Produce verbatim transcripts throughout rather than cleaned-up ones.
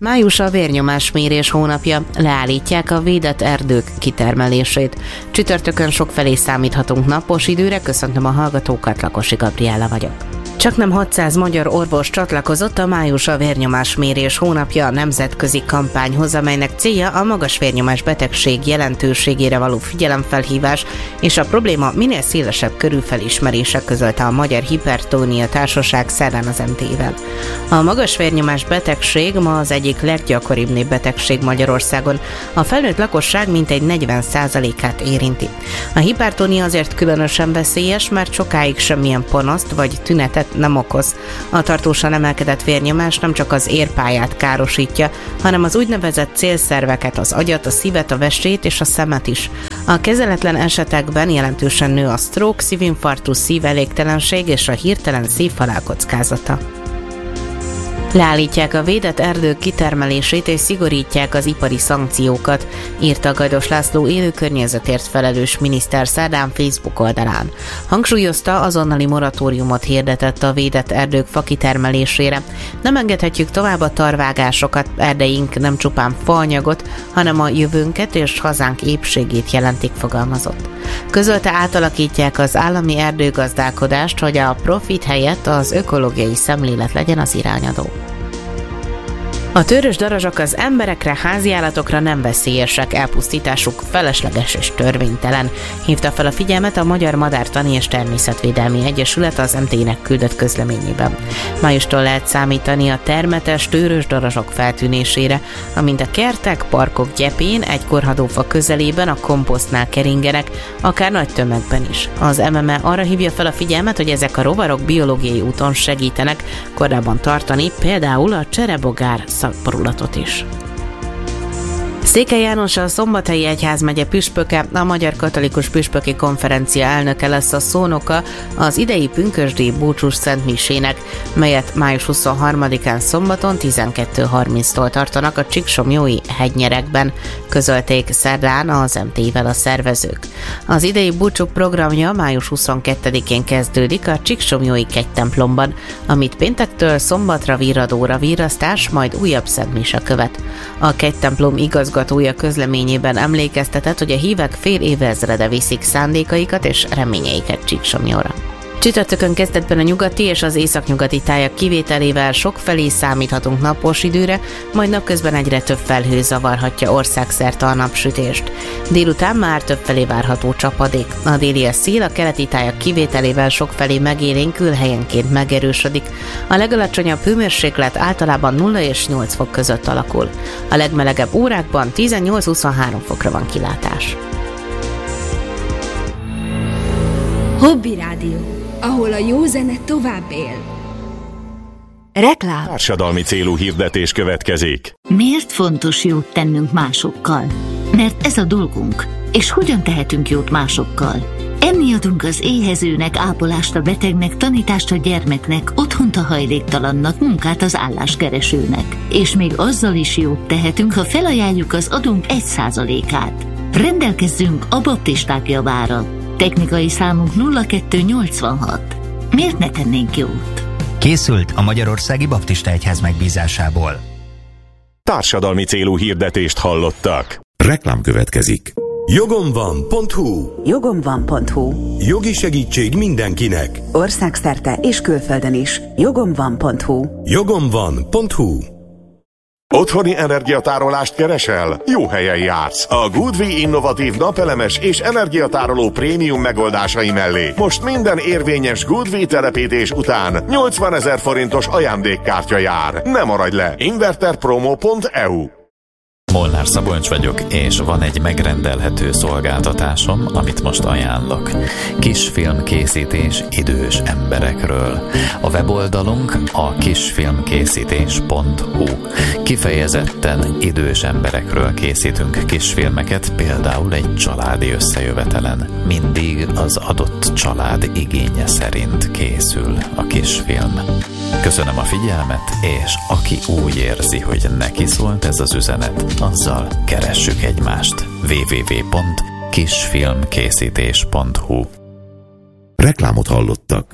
Május a vérnyomásmérés hónapja, leállítják a védett erdők kitermelését. Csütörtökön sokfelé számíthatunk napos időre, köszöntöm a hallgatókat, Lakosi Gabriella vagyok. Csaknem hatszáz magyar orvos csatlakozott a Május a vérnyomásmérés hónapja nemzetközi kampányhoz, amelynek célja a magas vérnyomás betegség jelentőségére való figyelemfelhívás és a probléma minél szélesebb körű felismerése, közölte a Magyar Hipertónia Társaság szerdán az em té-vel. A magas vérnyomás betegség ma az egyik leggyakoribb népbetegség Magyarországon. A felnőtt lakosság mintegy negyven százalékát érinti. A hipertónia azért különösen veszélyes, mert sokáig semmilyen panaszt vagy tünetet nem okoz. A tartósan emelkedett vérnyomás nem csak az érpályát károsítja, hanem az úgynevezett célszerveket, az agyat, a szívet, a vesét és a szemet is. A kezeletlen esetekben jelentősen nő a stroke, szívinfarktus, szívelégtelenség és a hirtelen szívhalál kockázata. Leállítják a védett erdők kitermelését és szigorítják az ipari szankciókat, írta Gajdos László élő környezetért felelős miniszter szerdán Facebook oldalán. Hangsúlyozta, azonnali moratóriumot hirdetett a védett erdők fakitermelésére. Nem engedhetjük tovább a tarvágásokat, erdeink nem csupán faanyagot, hanem a jövőnket és hazánk épségét jelentik, fogalmazott. Közölte, átalakítják az állami erdőgazdálkodást, hogy a profit helyett az ökológiai szemlélet legyen az irányadó. A tőrös darazsak az emberekre, háziállatokra nem veszélyesek, elpusztításuk felesleges és törvénytelen, hívta fel a figyelmet a Magyar Madártani és Természetvédelmi Egyesület az em té-nek küldött közleményében. Májustól lehet számítani a termetes tőrös darazsak feltűnésére, amint a kertek, parkok gyepén, egy korhadófa közelében a komposztnál keringenek, akár nagy tömegben is. Az em em e arra hívja fel a figyelmet, hogy ezek a rovarok biológiai úton segítenek korábban tartani például a cserebogár szakborulatot is. Székely János, a Szombathelyi Egyházmegye püspöke, a Magyar Katolikus Püspöki Konferencia elnöke lesz a szónoka az idei pünkösdi búcsús szentmisének, melyet május huszonharmadikán szombaton tizenkettő harminctól tartanak a Csíksomlyói hegynyerekben, közölték szerdán az em té-vel a szervezők. Az idei búcsúk programja május huszonkettedikén kezdődik a Csíksomlyói kegytemplomban, amit péntektől szombatra virradóra virrasztás, majd újabb szentmise követ. A kegytemplom igazgatója közleményében emlékeztetett, hogy a hívek fél évezrede viszik szándékaikat és reményeiket Csíksomlyóra. Csütörtökön kezdetben a nyugati és az északnyugati tájak kivételével sokfelé számíthatunk napos időre, majd napközben egyre több felhő zavarhatja országszerte a napsütést. Délután már többfelé várható csapadék. A délies szél a keleti tájak kivételével sokfelé megélénkül, helyenként megerősödik. A legalacsonyabb hőmérséklet általában nulla és nyolc fok között alakul. A legmelegebb órákban tizennyolc-huszonhárom fokra van kilátás. Hobby Rádió, ahol a jó zene tovább él. Reklám. Társadalmi célú hirdetés következik. Miért fontos jót tennünk másokkal? Mert ez a dolgunk. És hogyan tehetünk jót másokkal? Enni adunk az éhezőnek, ápolást a betegnek, tanítást a gyermeknek, otthont a hajléktalannak, munkát az álláskeresőnek. És még azzal is jót tehetünk, ha felajánljuk az adunk egy százalékát. Rendelkezzünk a baptisták javára. Technikai számunk nulla kettő nyolcvanhat. Miért ne tennénk jót? Készült a Magyarországi Baptista Egyház megbízásából. Társadalmi célú hirdetést hallottak. Reklám következik. Jogomvan.hu Jogomvan.hu Jogi segítség mindenkinek. Országszerte és külföldön is. Jogomvan.hu Jogomvan.hu Otthoni energiatárolást keresel? Jó helyen jársz! A Goodwe innovatív napelemes és energiatároló prémium megoldásai mellé most minden érvényes Goodwe telepítés után nyolcvanezer forintos ajándékkártya jár. Ne maradj le! inverterpromo pont e u Molnár Szabolcs vagyok, és van egy megrendelhető szolgáltatásom, amit most ajánlok. Kisfilmkészítés idős emberekről. A weboldalunk a kisfilmkészítés pont hu. Kifejezetten idős emberekről készítünk kisfilmeket, például egy családi összejövetelen. Mindig az adott család igénye szerint készül a kisfilm. Köszönöm a figyelmet, és aki úgy érzi, hogy neki szólt ez az üzenet, azzal keressük egymást. double-u double-u double-u pont kisfilmkészítés pont hu Reklámot hallottak.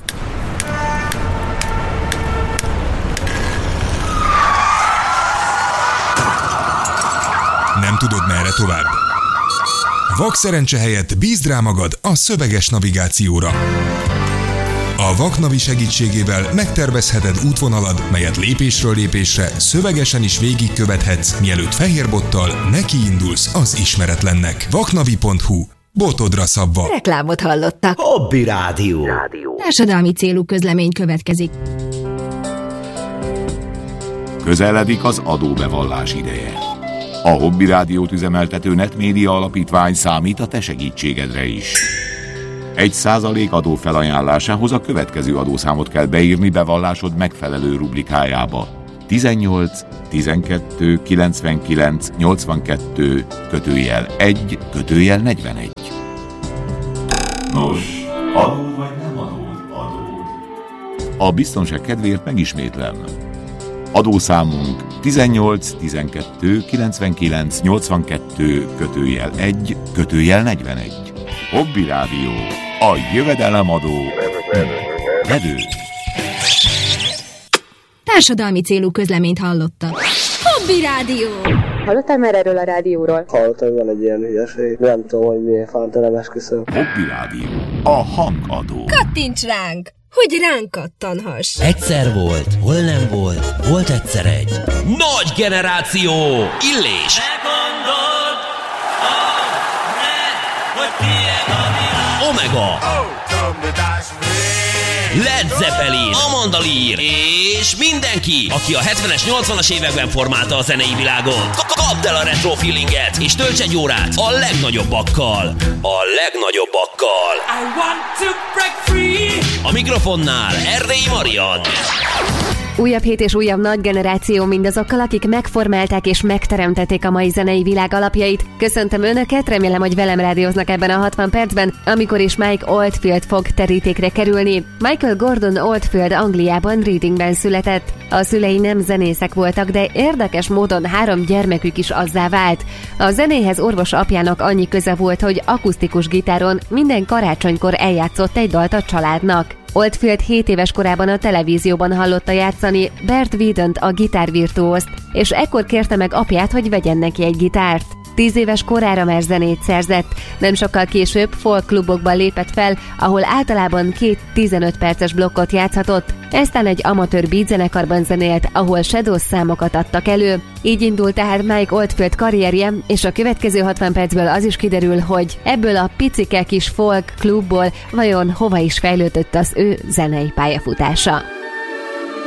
Nem tudod, merre tovább? Vak szerencse helyett bízd rá magad a szöveges navigációra. A Vaknavi segítségével megtervezheted útvonalad, melyet lépésről lépésre szövegesen is végigkövethetsz, mielőtt fehérbottal nekiindulsz az ismeretlennek. vaknavi pont hu. Botodra szabva. Reklámot hallottak. Hobby Rádió. Társadalmi célú közlemény következik. Közeledik az adóbevallás ideje. A Hobby Rádiót üzemeltető Netmédia Alapítvány számít a te segítségedre is. Egy százalék adó felajánlásához a következő adószámot kell beírni bevallásod megfelelő rubrikájába. tizennyolc tizenkettő kilencvenkilenc nyolcvankettő kötőjel egy kötőjel negyvenegy. Nos, adód vagy nem adód? Adód. A biztonság kedvéért megismétlem. Adószámunk tizennyolc tizenkettő kilencvenkilenc nyolcvankettő kötőjel egy kötőjel negyvenegy. Hobby Rádió. A jövedelemadó vedő. Társadalmi célú közleményt hallottak. Hobby Rádió! Hallottál már erről a rádióról? Hallottam, van egy ilyen hülyeség. Nem tudom, hogy miért fánt, nem esküszöm. Hobby Rádió. A hangadó. Kattints ránk, hogy ránk kattanhass. Egyszer volt, hol nem volt, volt egyszer egy nagy generáció. Illés. Megmondod, oh, ne, hogy tiéd a világ. Omega. Led Zeppelin, Amanda Lear és mindenki, aki a hetvenes, nyolcvanas években formálta a zenei világot. Kapd el a retro feelinget, és tölts egy órát a legnagyobbakkal. A legnagyobbakkal. I want to break free. A mikrofonnál Erdélyi Marian. Újabb hét és újabb nagy generáció mindazokkal, akik megformálták és megteremtették a mai zenei világ alapjait. Köszöntöm Önöket, remélem, hogy velem rádióznak ebben a hatvan percben, amikor is Mike Oldfield fog terítékre kerülni. Michael Gordon Oldfield Angliában Readingben született. A szülei nem zenészek voltak, de érdekes módon három gyermekük is azzá vált. A zenéhez orvos apjának annyi köze volt, hogy akusztikus gitáron minden karácsonykor eljátszott egy dalt a családnak. Oldfield hét éves korában a televízióban hallotta játszani Bert Weedont, a gitárvirtuózt, és ekkor kérte meg apját, hogy vegyen neki egy gitárt. Tíz éves korára már zenét szerzett, nem sokkal később folk klubokban lépett fel, ahol általában két tizenöt perces blokkot játszhatott, eztán egy amatőr beat zenekarban zenélt, ahol Shadows számokat adtak elő. Így indult tehát Mike Oldfield karrierje, és a következő hatvan percből az is kiderül, hogy ebből a picike kis folk klubból vajon hova is fejlődött az ő zenei pályafutása.